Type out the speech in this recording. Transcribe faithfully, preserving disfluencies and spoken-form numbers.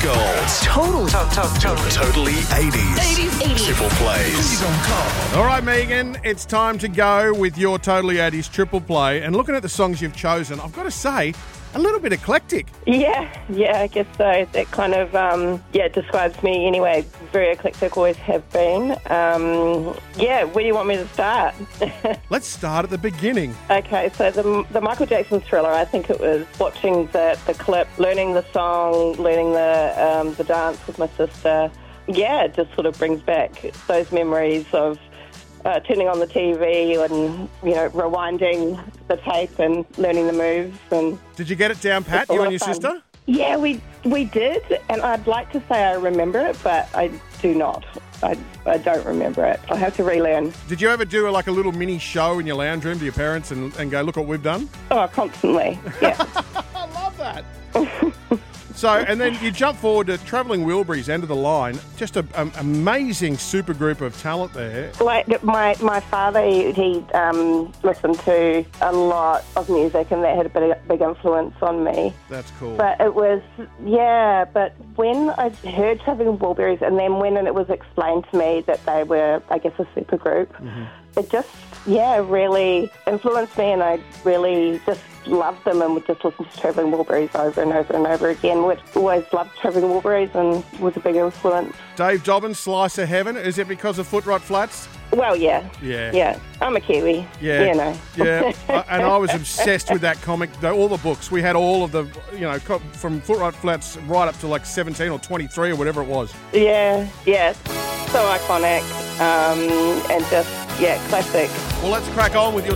Gold. Total. To- to- to- Totally eighties. eighties. eighties. Triple plays. All right, Megan, it's time to go with your Totally eighties triple play. And looking at the songs you've chosen, I've got to say, a little bit eclectic. Yeah, yeah, I guess so. That kind of, um, yeah, describes me anyway. Very eclectic, always have been. Um, yeah, where do you want me to start? Let's start at the beginning. Okay, so the, the Michael Jackson Thriller, I think it was watching the, the clip, learning the song, learning the, um, the dance with my sister. Yeah, it just sort of brings back those memories of Uh, turning on the T V and, you know, rewinding the tape and learning the moves. And Did you get it down pat, It's a you lot and of your fun. sister? yeah, we we did, and I'd like to say I remember it, but I do not. I, I don't remember it. I'll have to relearn. Did you ever do like a little mini show in your lounge room to your parents and, and go, look what we've done? Oh, constantly, yeah. I love that. So, and then you jump forward to Travelling Wilburys, End of the Line. Just an amazing super group of talent there. Like my my father, he, he um, listened to a lot of music, and that had a big, big influence on me. That's cool. But it was, yeah, but when I heard Travelling Wilburys, and then when it was explained to me that they were, I guess, a supergroup, mm-hmm. it just, yeah, really influenced me, and I really just loved them and would just listen to Travelling Wilburys over and over and over again. Which always loved Travelling Wilburys and was a big influence. Dave Dobbins, Slice of Heaven. Is it because of Foot Rot Flats? Well, yeah. Yeah. Yeah. I'm a Kiwi. Yeah. You know. Yeah. I- and I was obsessed with that comic. the- All the books. We had all of the, you know, co- from Foot Rot Flats right up to like seventeen or twenty-three or whatever it was. Yeah. Yeah. So iconic. Um, and just, yeah, classic. Well, let's crack on with your